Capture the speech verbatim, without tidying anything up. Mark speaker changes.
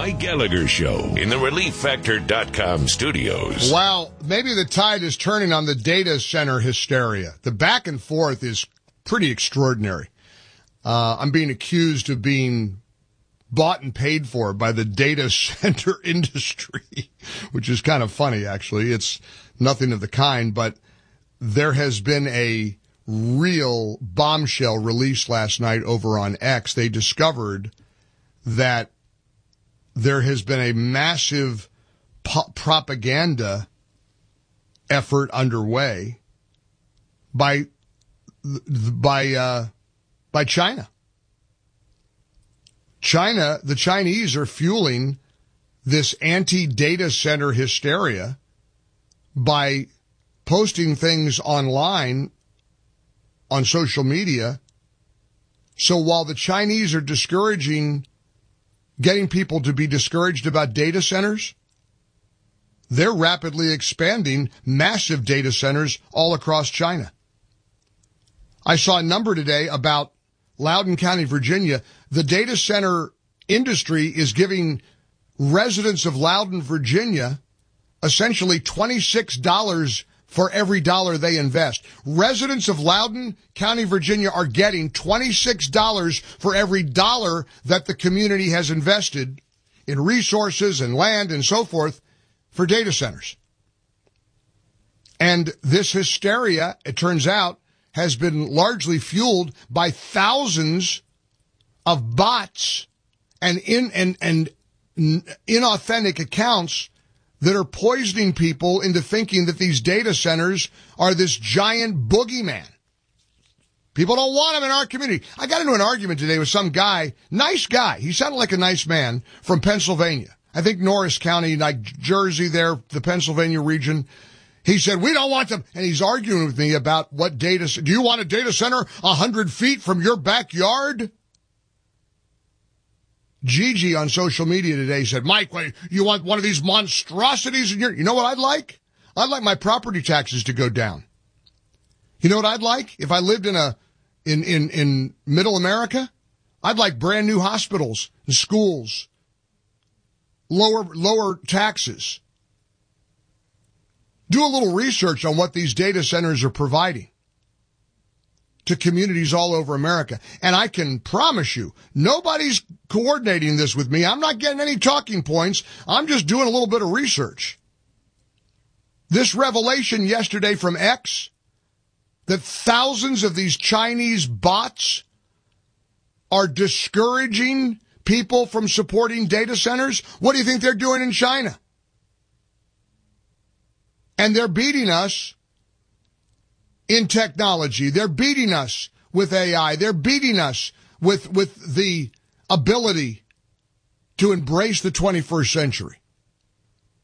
Speaker 1: Mike Gallagher Show in the relief factor dot com studios.
Speaker 2: Well, maybe the tide is turning on the data center hysteria. The back and forth is pretty extraordinary. Uh, I'm being accused of being bought and paid for by the data center industry, which is kind of funny, actually. It's nothing of the kind, but there has been a real bombshell released last night over on X. They discovered that there has been a massive po- propaganda effort underway by by uh, by China. China, the Chinese are fueling this anti-data center hysteria by posting things online on social media. So while the Chinese are discouraging, getting people to be discouraged about data centers, they're rapidly expanding massive data centers all across China. I saw a number today about Loudoun County, Virginia. The data center industry is giving residents of Loudoun, Virginia, essentially twenty-six dollars for every dollar they invest. Residents of Loudoun County, Virginia are getting twenty-six dollars for every dollar that the community has invested in resources and land and so forth for data centers. And this hysteria, it turns out, has been largely fueled by thousands of bots and in and and inauthentic accounts that are poisoning people into thinking that these data centers are this giant boogeyman. People don't want them in our community. I got into an argument today with some guy, nice guy. He sounded like a nice man from Pennsylvania. I think Norris County, like Jersey there, the Pennsylvania region. He said, we don't want them. And he's arguing with me about what data, do you want a data center a hundred feet from your backyard? Gigi on social media today said, Mike, wait, you want one of these monstrosities in your, you know what I'd like? I'd like my property taxes to go down. You know what I'd like? If I lived in a, in, in, in middle America, I'd like brand new hospitals and schools, lower, lower taxes. Do a little research on what these data centers are providing to communities all over America. And I can promise you, nobody's coordinating this with me. I'm not getting any talking points. I'm just doing a little bit of research. This revelation yesterday from X, that thousands of these Chinese bots are discouraging people from supporting data centers. What do you think they're doing in China? And they're beating us in technology. They're beating us with A I. They're beating us with, with the ability to embrace the twenty-first century.